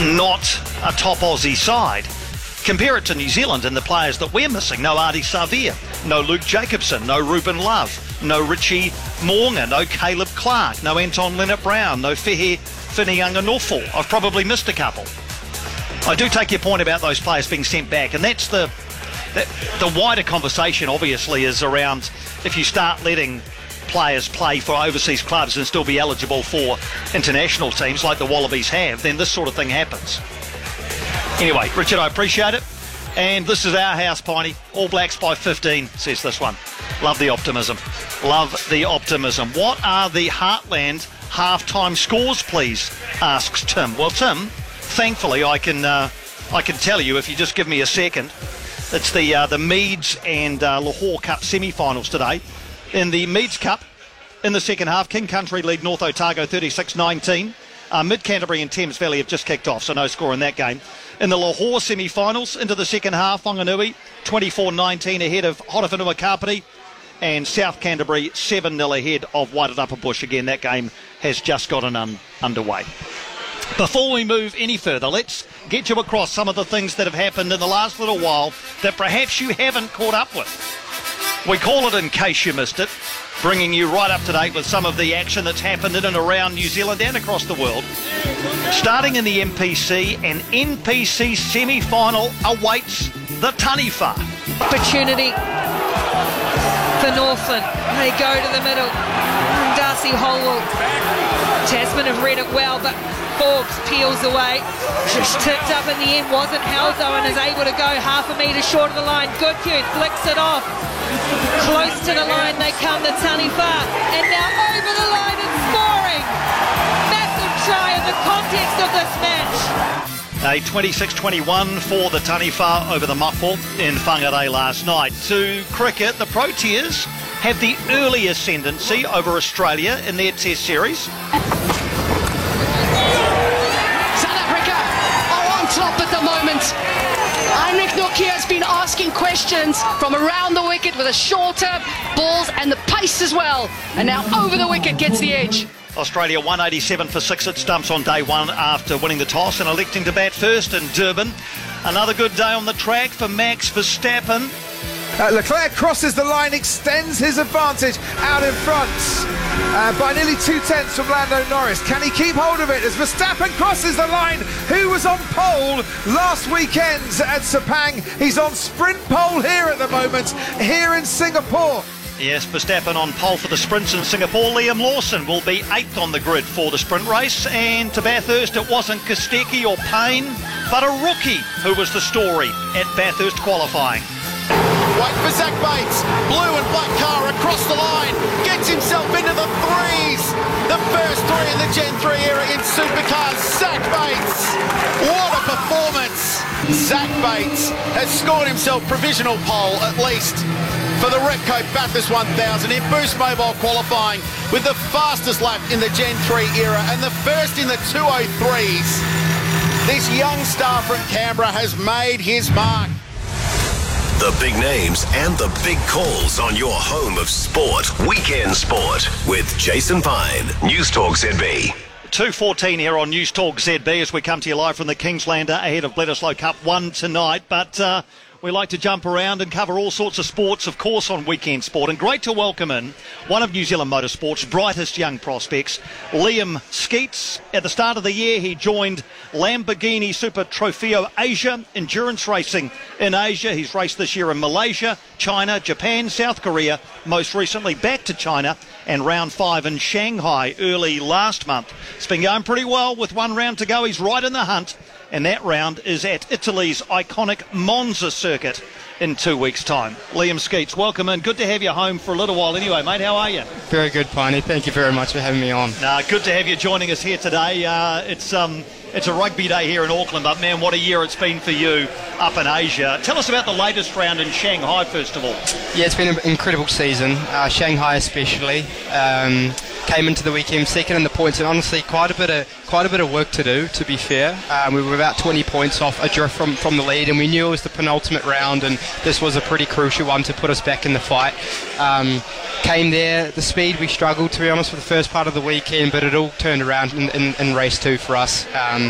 not a top Aussie side. Compare it to New Zealand and the players that we're missing. No Ardie Savea, no Luke Jacobson, no Ruben Love, no Richie Mo'unga, no Caleb Clark, no Anton Leonard-Brown, no Fehe Whinianga-Nofo. I've probably missed a couple. I do take your point about those players being sent back, and that's the wider conversation, obviously, is around if you start letting players play for overseas clubs and still be eligible for international teams like the Wallabies have, then this sort of thing happens. Anyway, Richard, I appreciate it. And this is our house, Piney. All Blacks by 15, says this one. Love the optimism. Love the optimism. What are the Heartland half-time scores, please? Asks Tim. Well, Tim, thankfully I can tell you if you just give me a second. It's the Meads and Lahore Cup semi-finals today. In the Meads Cup, in the second half, King Country lead North Otago 36-19. Mid-Canterbury and Thames Valley have just kicked off, so no score in that game. In the Lahore semi-finals, into the second half, Whanganui 24-19 ahead of Horowhenua Kapiti, and South Canterbury 7-0 ahead of Wairarapa Bush. Again, that game has just gotten underway. Before we move any further, let's get you across some of the things that have happened in the last little while that perhaps you haven't caught up with. We call it In Case You Missed It, bringing you right up to date with some of the action that's happened in and around New Zealand and across the world. Starting in the NPC, an NPC semi-final awaits the Taniwha. Opportunity for Northland. They go to the middle. Darcy Holwell. Tasman have read it well, but Forbes peels away. Just tipped up in the end. Wasn't held though, and is able to go half a metre short of the line. Goodhue flicks it off. Close to the line they come, the Taniwha. And now over the line and scoring. Massive try in the context of this match. A 26-21 for the Taniwha over the Mako in Whangarei last night. To cricket, the Proteas have the early ascendancy over Australia in their Test series. South Africa are on top at the moment. Heinrich Nokia has been asking questions from around the wicket with the shorter balls and the pace as well. And now over the wicket gets the edge. Australia 187 for 6 at stumps on day one after winning the toss and electing to bat first in Durban. Another good day on the track for Max Verstappen. Leclerc crosses the line, extends his advantage out in front by nearly 2/10 from Lando Norris. Can he keep hold of it as Verstappen crosses the line? Who was on pole last weekend at Sepang? He's on sprint pole here at the moment, here in Singapore. Yes, Verstappen on pole for the sprints in Singapore. Liam Lawson will be 8th on the grid for the sprint race. And to Bathurst, it wasn't Kostecki or Payne, but a rookie who was the story at Bathurst qualifying. Wait for Zach Bates, blue and black car across the line, gets himself into the threes. The first three in the Gen 3 era in supercars. Zach Bates, what a performance. Zach Bates has scored himself provisional pole at least for the Repco Bathurst 1000 in Boost Mobile qualifying with the fastest lap in the Gen 3 era and the first in the 203s. This young star from Canberra has made his mark. The big names and the big calls on your home of sport. Weekend Sport with Jason Pine. News Talk ZB. 2:14 here on News Talk ZB as we come to you live from the Kingslander ahead of Bledisloe Cup 1 tonight. But we like to jump around and cover all sorts of sports, of course, on Weekend Sport. And great to welcome in one of New Zealand motorsport's brightest young prospects, Liam Skeets. At the start of the year, he joined Lamborghini Super Trofeo Asia, endurance racing in Asia. He's raced this year in Malaysia, China, Japan, South Korea, most recently back to China, and round 5 in Shanghai early last month. It's been going pretty well with one round to go. He's right in the hunt. And that round is at Italy's iconic Monza circuit in 2 weeks' time. Liam Skeets, welcome in. Good to have you home for a little while anyway, mate. How are you? Very good, Piney. Thank you very much for having me on. Good to have you joining us here today. It's a rugby day here in Auckland, but man, what a year it's been for you up in Asia. Tell us about the latest round in Shanghai, first of all. Yeah, it's been an incredible season. Shanghai especially. Came into the weekend second in the points, and honestly, quite a bit of work to do. To be fair, we were about 20 points off adrift from the lead, and we knew it was the penultimate round, and this was a pretty crucial one to put us back in the fight. Came there, the speed we struggled, to be honest, for the first part of the weekend, but it all turned around in race 2 for us.